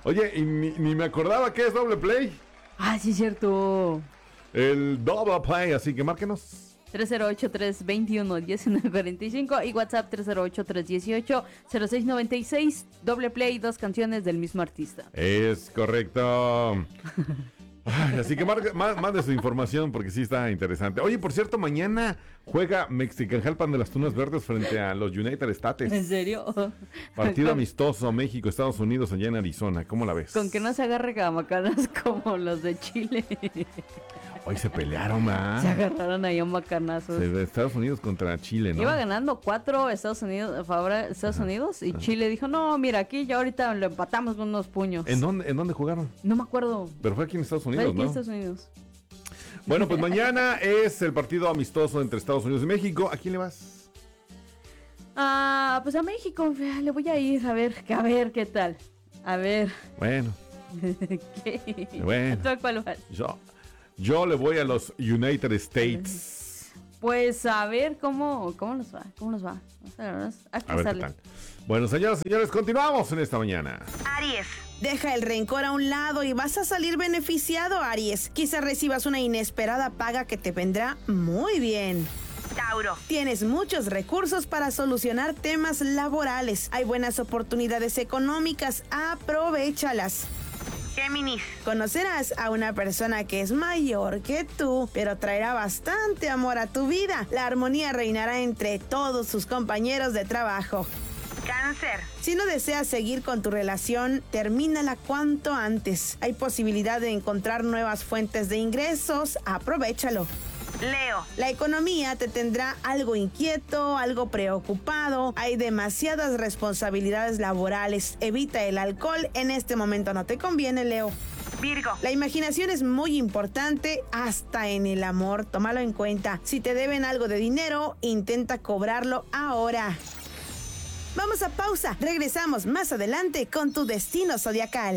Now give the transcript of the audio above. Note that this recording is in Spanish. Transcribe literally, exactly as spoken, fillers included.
Oye, y ni, ni me acordaba que es doble play. Ah, sí, es cierto. El double play, así que márquenos. tres cero ocho, tres dos uno, uno nueve cuatro cinco y WhatsApp tres cero ocho, tres uno ocho, cero seis nueve seis. Doble play, dos canciones del mismo artista. Es correcto. Ay, así que marque, má- mande su información porque sí está interesante. Oye, por cierto, mañana juega Mexicanjalpan de las Tunas Verdes frente a los United States. ¿En serio? Partido amistoso México, Estados Unidos, allá en Arizona. ¿Cómo la ves? Con que no se agarre gamacanas como los de Chile. Hoy se pelearon, ¿ah? Se agarraron ahí a macanazos. Se- de Estados Unidos contra Chile, ¿no? Iba ganando cuatro Estados Unidos a favor de Estados Ajá. Unidos y Ajá. Chile dijo, no, mira, aquí ya ahorita lo empatamos con unos puños. ¿En dónde, ¿En dónde jugaron? No me acuerdo. Pero fue aquí en Estados Fue Unidos, aquí en ¿no? Estados Unidos. Bueno, pues mañana es el partido amistoso entre Estados Unidos y México. ¿A quién le vas? Ah, pues a México le voy a ir a ver, a ver qué tal. A ver. Bueno, ¿Qué? Bueno. ¿Tú a cuál vas? yo, yo le voy a los United States. Pues a ver cómo, cómo nos va, cómo nos va. Vamos a, vamos a A ver qué pasarle. tal. Bueno, señoras y señores, continuamos en esta mañana. Aries. Deja el rencor a un lado y vas a salir beneficiado, Aries. Quizá recibas una inesperada paga que te vendrá muy bien. Tauro. Tienes muchos recursos para solucionar temas laborales. Hay buenas oportunidades económicas. Aprovéchalas. Géminis. Conocerás a una persona que es mayor que tú, pero traerá bastante amor a tu vida. La armonía reinará entre todos sus compañeros de trabajo. Cáncer. Si no deseas seguir con tu relación, termínala cuanto antes. Hay posibilidad de encontrar nuevas fuentes de ingresos. Aprovéchalo. Leo. La economía te tendrá algo inquieto, algo preocupado. Hay demasiadas responsabilidades laborales. Evita el alcohol. En este momento no te conviene, Leo. Virgo. La imaginación es muy importante hasta en el amor. Tómalo en cuenta. Si te deben algo de dinero, intenta cobrarlo ahora. Vamos a pausa. Regresamos más adelante con tu destino zodiacal.